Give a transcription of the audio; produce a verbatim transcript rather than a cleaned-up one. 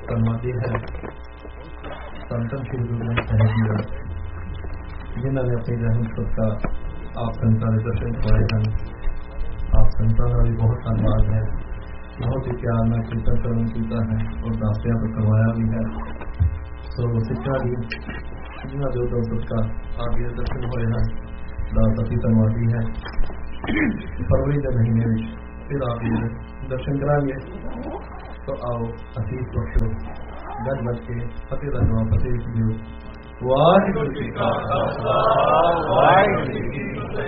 ਧੰਨਵਾਦੀ ਹੈ ਸੰਤਨ ਸ਼੍ਰੀ ਗੁਰੂ ਗ੍ਰੰਥ ਸਾਹਿਬ ਜੀ ਦਾ, ਜਿਨ੍ਹਾਂ ਨੇ ਆਪਣੀ ਰਹਿਮਤ ਸਦਕਾ ਆਪ ਸੰਤਾਂ ਦੇ ਦਰਸ਼ਨ ਕਰਵਾਏ ਹਨ। ਆਪ ਸੰਤਾਂ ਦਾ ਵੀ ਬਹੁਤ ਧੰਨਵਾਦ ਹੈ, ਬਹੁਤ ਹੀ ਪਿਆਰ ਨਾਲ ਕੀਰਤਨ ਕਰਨ ਕੀਤਾ ਹੈ ਔਰ ਦਾਸਿਆਂ ਤੋਂ ਕਰਵਾਇਆ ਵੀ ਹੈ। ਸੋ ਸਿੱਖਾਂ ਦੀ ਜਿਨ੍ਹਾਂ ਦੇ ਉਦੋਂ ਸਦਕਾ ਆਪ ਜੀ ਦੇ ਦਰਸ਼ਨ ਹੋਏ ਹਨ, ਦਾਸ ਅਸੀਂ ਧੰਨਵਾਦੀ ਹੈ। ਫਰਵਰੀ ਦੇ ਮਹੀਨੇ ਵਿੱਚ ਫਿਰ ਆਪ ਜੀ ਦੇ ਦਰਸ਼ਨ ਕਰਾਂਗੇ। तो आओ असीस बख्शो, गज बज के फतेह दा जवाब फतेह दियो। वाहिगुरू जी का खालसा, वाहिगुरू जी की फतेह।